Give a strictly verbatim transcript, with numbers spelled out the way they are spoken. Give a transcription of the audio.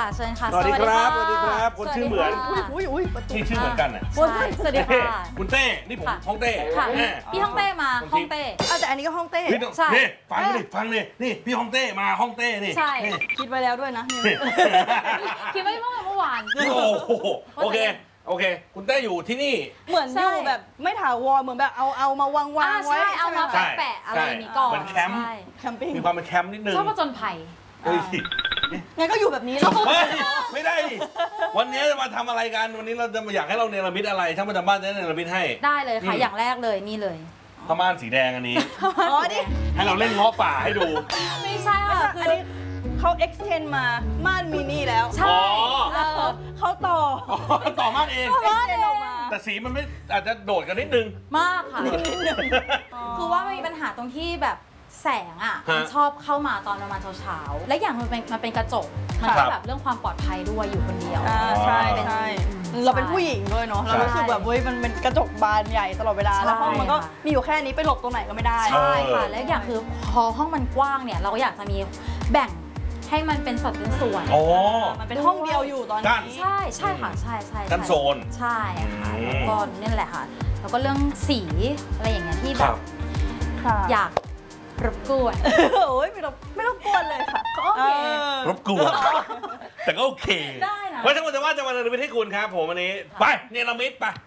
เชิญค่ะสวัสดีครับสวัสดีครับคนชื่อเหมือนอุ้ยอุ้ยที่ชื่อเหมือนกันอ่ะสวัสดีค่ะคุณเต้นี่ผมฮ่องเต้ค่ะพี่ฮ่องเต้มาฮ่องเต้แต่อันนี้ก็ฮ่องเต้ใช่นี่ฟังดิฟังดินี่พี่ฮ่องเต้มาฮ่องเต้นี่ใช่คิดไว้แล้วด้วยนะคิดไว้เมื่อเมื่อวานโอ้โหโอเคโอเคคุณเต้อยู่ที่นี่เหมือนอยู่แบบไม่ถาวรเหมือนแบบเอาเอามาวางวางไว้เอามาแปะอะไรนี้ก่อนเหมือนแคมป์แคมปิ้งมีความเป็นแคมป์นิดนึงชอบผจญภัยงั้นก็อยู่แบบนี้แล้วไม่ได้วันนี้จะมาทำอะไรกันวันนี้เราจะมาอยากให้เราเนรมิตอะไรช่างประจำบ้านจะเนรมิตให้ได้เลยค่ะอย่างแรกเลยนี่เลยผ้าม่านสีแดงอันนี้อ๋อดิให้เราเล่นเงาะป่าให้ดูไม่ใช่ค่ะคือเขา extend มาม่านมินิแล้วใช่เขาต่อต่อม่านเอง extend ออกมาแต่สีมันไม่อาจจะโดดกันนิดนึงมากค่ะนิดนึงคือว่ามันมีปัญหาตรงที่แบบแสงอ่ะมันชอบเข้ามาตอนประมาณเช้าๆและอย่างมันเป็นมันเป็นกระจกมันก็แบบเรื่องความปลอดภัยด้วยอยู่คนเดียวใช่ใช่เราเป็นผู้หญิงด้วยเนาะเรารู้สึกแบบเฮ้ยมันเป็นกระจกบานใหญ่ตลอดเวลาแล้วห้องมันก็มีอยู่แค่นี้ไปหลบตรงไหนก็ไม่ได้ใช่ค่ะและอย่างคือพอห้องมันกว้างเนี่ยเราก็อยากจะมีแบ่งให้มันเป็นสัดเป็นส่วนโอ้มันเป็นห้องเดียวอยู่ตอนนี้ใช่ใช่ค่ะใช่ใช่กันโซนใช่ค่ะแล้วก็นี่แหละค่ะแล้วก็เรื่องสีอะไรอย่างเงี้ยที่แบบอยากรบกวนโอ้ยไม่รบไม่รบกวนเลยค่ะโอเครบกวนแต่ก็โอเคได้นะเพราะฉะนั้นจะว่าจะมาเนรมิตให้คุณครับผมวันนี้ไปเนรมิตไป